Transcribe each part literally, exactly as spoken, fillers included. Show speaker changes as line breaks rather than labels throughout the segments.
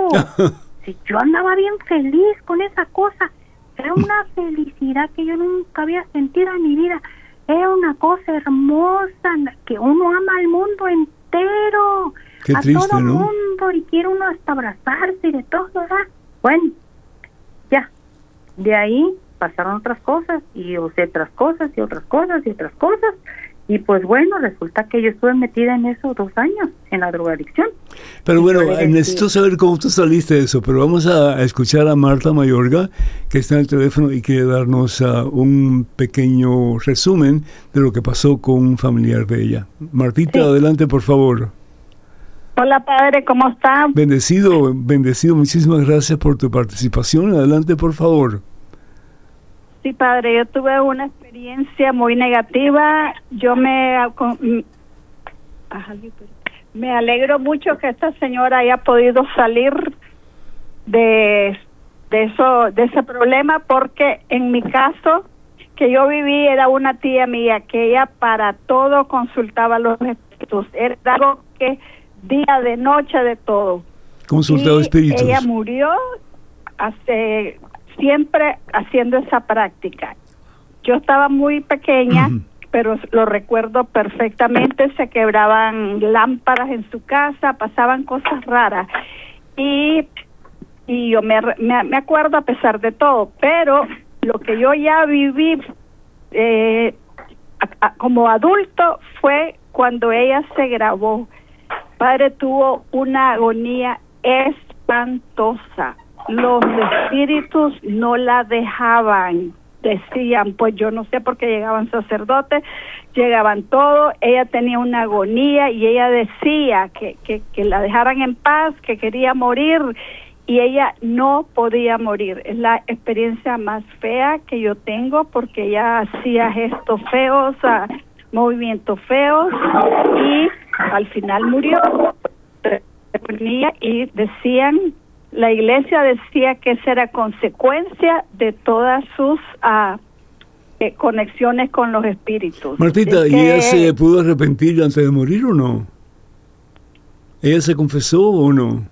Si yo andaba bien feliz con esa cosa, era una felicidad que yo nunca había sentido en mi vida. Era una cosa hermosa, que uno ama al mundo entero,
Qué
a
triste,
todo el
¿no?
mundo, y quiere uno hasta abrazarse y de todo, ¿verdad? Bueno, ya, de ahí pasaron otras cosas, y otras cosas, y otras cosas, y otras cosas, y pues bueno, resulta que yo estuve metida en eso dos años, en la drogadicción.
Pero
Y
bueno,
yo le
necesito
decía,
saber cómo tú saliste de eso, pero vamos a, a escuchar a Marta Mayorga, que está en el teléfono y quiere darnos uh, un pequeño resumen de lo que pasó con un familiar de ella. Martita,
Sí.
adelante, por favor.
Hola, padre, ¿cómo está?
Bendecido, bendecido, muchísimas gracias por tu participación. Adelante, por favor.
Sí, padre, yo tuve una experiencia muy negativa. Yo me me alegro mucho que esta señora haya podido salir de de eso, de ese problema, porque en mi caso que yo viví era una tía mía que ella para todo consultaba los espíritus. Era algo que día de noche de todo.
Consultado
Y
espíritus.
ella murió hace siempre haciendo esa práctica. Yo estaba muy pequeña, uh-huh. pero lo recuerdo perfectamente. Se quebraban lámparas en su casa, pasaban cosas raras, y y yo me, me, me acuerdo a pesar de todo, pero lo que yo ya viví eh, a, a, como adulto fue cuando ella se grabó. Padre, tuvo una agonía espantosa. Los espíritus no la dejaban. Decían, pues yo no sé por qué llegaban sacerdotes, llegaban todos. Ella tenía una agonía y ella decía que, que, que la dejaran en paz, que quería morir, y ella no podía morir. Es la experiencia más fea que yo tengo, porque ella hacía gestos feos, movimientos feos, y al final murió. Y decían, la iglesia decía que esa era consecuencia de todas sus uh, eh, conexiones con los espíritus.
Martita, ¿y
que,
ella se pudo arrepentir antes de morir o no? ¿Ella se confesó o no?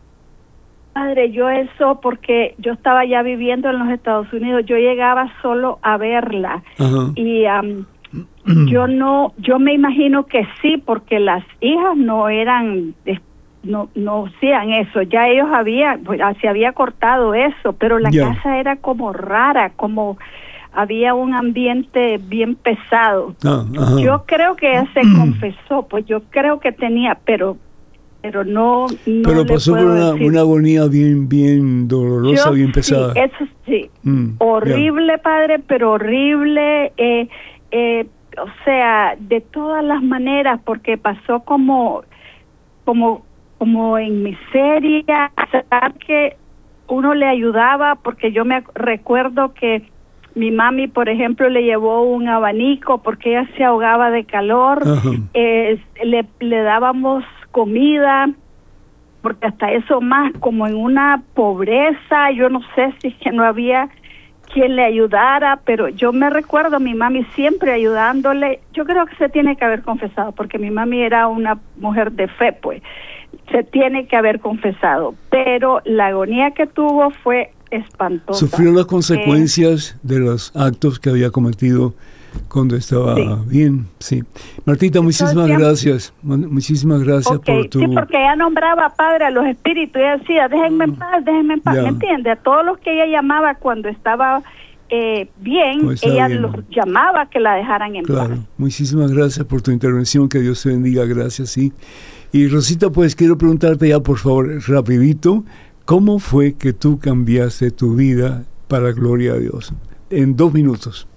Padre, yo eso, porque yo estaba ya viviendo en los Estados Unidos, yo llegaba solo a verla. Ajá. Y um, yo no, yo me imagino que sí, porque las hijas no eran... no no hacían eso, ya ellos habían, pues, se había cortado eso, pero la yeah. casa era como rara, como había un ambiente bien pesado. Ah, yo creo que ella se confesó, pues yo creo que tenía, pero pero no, no
pero pasó por una, una agonía bien bien dolorosa, yo, bien pesada.
Sí, eso sí, mm, horrible, yeah. padre, pero horrible, eh, eh, o sea, de todas las maneras, porque pasó como como como en miseria, que uno le ayudaba, porque yo me recuerdo que mi mami, por ejemplo, le llevó un abanico porque ella se ahogaba de calor, eh, le, le dábamos comida, porque hasta eso más, como en una pobreza, yo no sé si es que no había quien le ayudara, pero yo me recuerdo a mi mami siempre ayudándole. Yo creo que se tiene que haber confesado, porque mi mami era una mujer de fe, pues se tiene que haber confesado, pero la agonía que tuvo fue espantosa.
Sufrió las consecuencias eh, de los actos que había cometido cuando estaba sí. bien, sí. Martita, muchísimas gracias, muchísimas gracias
okay,
por tu...
Sí, porque ella nombraba padre a los espíritus, ella decía, déjenme en paz, déjenme en paz, ya. ¿Me entiende? A todos los que ella llamaba cuando estaba eh, bien, pues ella bien. Los llamaba que la dejaran en
claro.
paz.
Muchísimas gracias por tu intervención, que Dios te bendiga, gracias, sí. Y Rosita, pues quiero preguntarte ya, por favor, rapidito, ¿cómo fue que tú cambiaste tu vida para gloria a Dios? En dos minutos.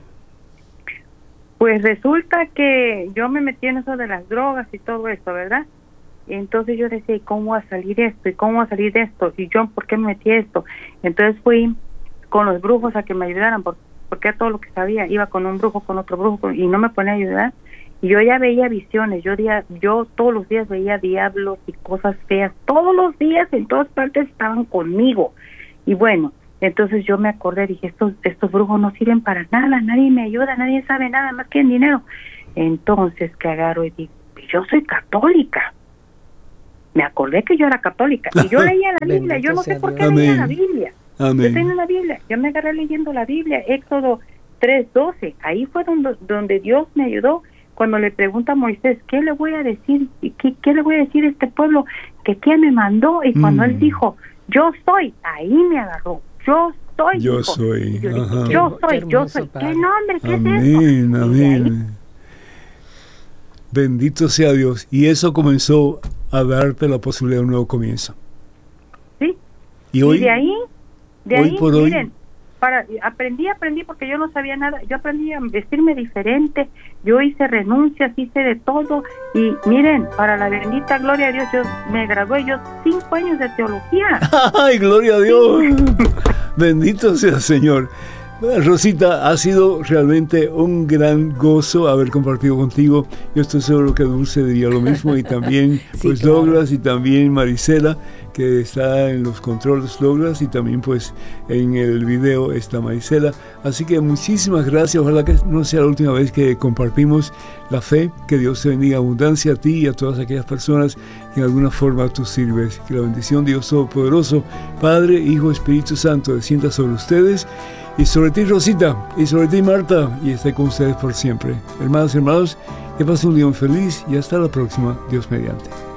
Pues resulta que yo me metí en eso de las drogas y todo esto, ¿verdad? Y entonces yo decía, ¿y cómo va a salir esto? ¿Y cómo va a salir esto? ¿Y yo por qué me metí esto? Entonces fui con los brujos a que me ayudaran, porque a todo lo que sabía, iba con un brujo, con otro brujo, y no me ponía a ayudar. Y yo ya veía visiones, yo día, yo todos los días veía diablos y cosas feas, todos los días en todas partes estaban conmigo. Y bueno, entonces yo me acordé, dije, estos estos brujos no sirven para nada, nadie me ayuda, nadie sabe nada más que en dinero. Entonces que agarro y digo, yo soy católica, me acordé que yo era católica y yo leía la Biblia. Yo no sé por qué
Amén.
leía la Biblia.
Amén.
Yo tenía la Biblia. Yo me agarré leyendo la Biblia, Éxodo tres doce. Ahí fue donde, donde Dios me ayudó. Cuando le pregunta a Moisés, ¿qué le voy a decir? ¿Qué, qué le voy a decir a este pueblo? ¿Que quién me mandó? Y cuando mm. él dijo, yo soy, ahí me agarró. Yo soy.
Yo
dijo.
soy.
Yo,
Ajá.
dije, yo soy,
Qué
yo
hermoso,
soy.
padre.
¿Qué nombre? ¿Qué
Amén,
es eso?
amén. Bendito sea Dios. Y eso comenzó a darte la posibilidad de un nuevo comienzo.
Sí.
Y hoy,
y de ahí, de
hoy
ahí,
por
miren,
hoy,
para, aprendí, aprendí porque yo no sabía nada. Yo aprendí a vestirme diferente. Yo hice renuncias, hice de todo. Y miren, para la bendita gloria de Dios, yo me gradué yo cinco años de teología.
¡ay, gloria a Dios! Bendito sea el Señor. Bueno, Rosita, ha sido realmente un gran gozo haber compartido contigo. Yo estoy seguro que Dulce diría lo mismo, y también
Sí,
pues
claro.
Douglas, y también Marisela, que está en los controles, Douglas, y también pues en el video está Marisela. Así que muchísimas gracias. Ojalá que no sea la última vez que compartimos la fe. Que Dios te bendiga abundancia a ti y a todas aquellas personas que en alguna forma tú sirves. Que la bendición de Dios Todopoderoso, Padre, Hijo, Espíritu Santo, descienda sobre ustedes y sobre ti, Rosita, y sobre ti, Marta, y esté con ustedes por siempre. Hermanos y hermanos, que pasen un día muy feliz y hasta la próxima, Dios mediante.